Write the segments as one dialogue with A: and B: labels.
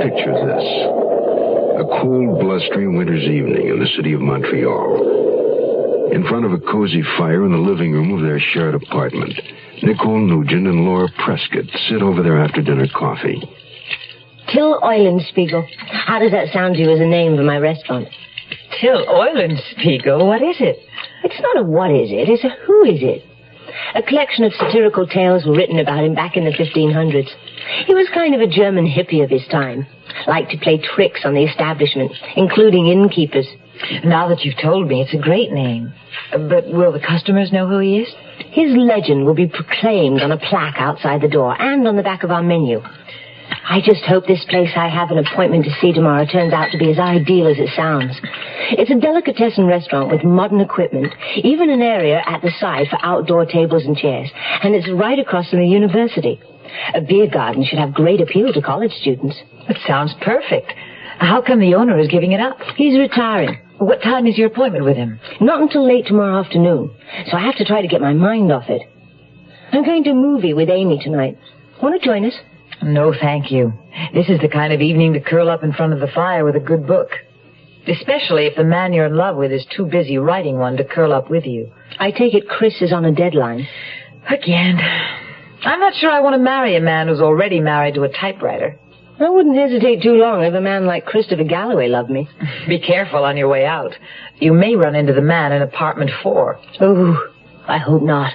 A: picture this. A cold, blustery winter's evening in the city of Montreal. In front of a cozy fire in the living room of their shared apartment, Nicole Nugent and Laura Prescott sit over their after-dinner coffee.
B: Till Eulenspiegel. How does that sound to you as a name for my restaurant?
C: Till Eulenspiegel? What is it?
B: It's not a what is it, it's a who is it. A collection of satirical tales were written about him back in the 1500s. He was kind of a German hippie of his time. Liked to play tricks on the establishment, including innkeepers.
C: Now that you've told me, it's a great name. But will the customers know who he is?
B: His legend will be proclaimed on a plaque outside the door and on the back of our menu. I just hope this place I have an appointment to see tomorrow turns out to be as ideal as it sounds. It's a delicatessen restaurant with modern equipment, even an area at the side for outdoor tables and chairs, and it's right across from the university. A beer garden should have great appeal to college students.
C: It sounds perfect. How come the owner is giving it up?
B: He's retiring.
C: What time is your appointment with him?
B: Not until late tomorrow afternoon, so I have to try to get my mind off it. I'm going to a movie with Amy tonight. Want to join us?
C: No, thank you. This is the kind of evening to curl up in front of the fire with a good book. Especially if the man you're in love with is too busy writing one to curl up with you.
B: I take it Chris is on a deadline.
C: Again. I'm not sure I want to marry a man who's already married to a typewriter.
B: I wouldn't hesitate too long if a man like Christopher Galloway loved me.
C: Be careful on your way out. You may run into the man in apartment 4.
B: Oh, I hope not.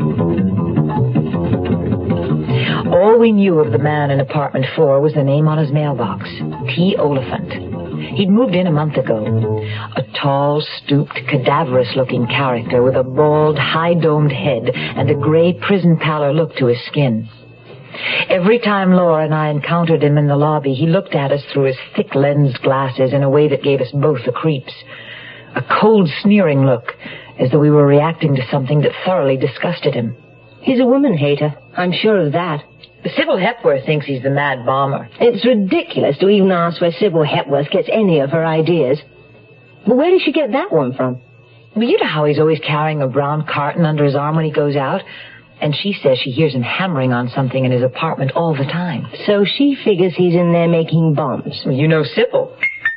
C: All we knew of the man in apartment 4 was the name on his mailbox, T. Oliphant. He'd moved in a month ago. A tall, stooped, cadaverous-looking character with a bald, high-domed head and a gray prison pallor look to his skin. Every time Laura and I encountered him in the lobby, he looked at us through his thick lensed glasses in a way that gave us both the creeps. A cold, sneering look, as though we were reacting to something that thoroughly disgusted him.
B: He's a woman hater. I'm sure of that.
C: Sybil Hepworth thinks he's the mad bomber.
B: It's ridiculous to even ask where Sybil Hepworth gets any of her ideas. But where did she get that one from?
C: Well, you know how he's always carrying a brown carton under his arm when he goes out? And she says she hears him hammering on something in his apartment all the time.
B: So she figures he's in there making bombs.
C: Well, you know Sybil.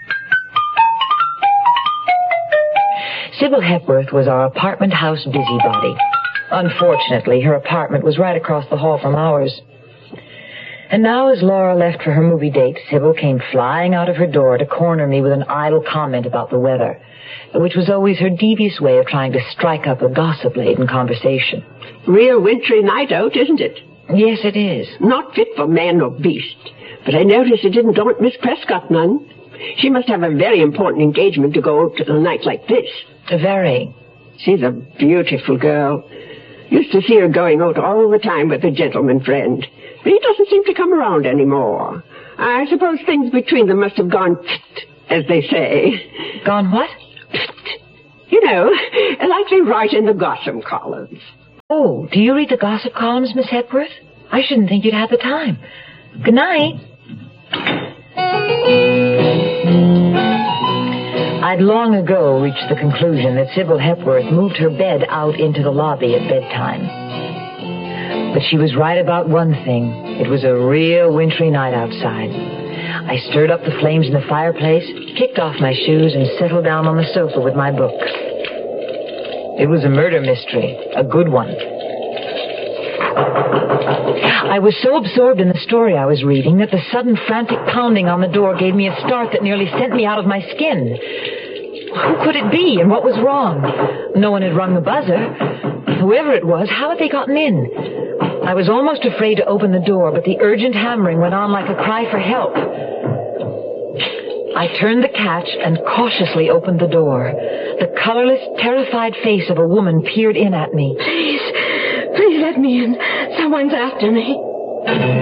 C: Sybil Hepworth was our apartment house busybody. Unfortunately, her apartment was right across the hall from ours. And now, as Laura left for her movie date, Sybil came flying out of her door to corner me with an idle comment about the weather, which was always her devious way of trying to strike up a gossip-laden conversation.
D: Real wintry night out, isn't it?
C: Yes, it is.
D: Not fit for man or beast. But I noticed it didn't daunt Miss Prescott none. She must have a very important engagement to go out to a night like this.
C: Very.
D: She's a beautiful girl. Used to see her going out all the time with a gentleman friend. But he doesn't seem to come around anymore. I suppose things between them must have gone pfft, as they say.
C: Gone what?
D: Pfft. You know, like they write in the gossip columns.
C: Oh, do you read the gossip columns, Miss Hepworth? I shouldn't think you'd have the time. Good night. I'd long ago reached the conclusion that Sybil Hepworth moved her bed out into the lobby at bedtime. But she was right about one thing. It was a real wintry night outside. I stirred up the flames in the fireplace, kicked off my shoes, and settled down on the sofa with my books. It was a murder mystery, a good one. I was so absorbed in the story I was reading that the sudden frantic pounding on the door gave me a start that nearly sent me out of my skin. Who could it be, and what was wrong? No one had rung the buzzer. Whoever it was, how had they gotten in? I was almost afraid to open the door, but the urgent hammering went on like a cry for help. I turned the catch and cautiously opened the door. The colorless, terrified face of a woman peered in at me.
B: Please let me in. Someone's after me.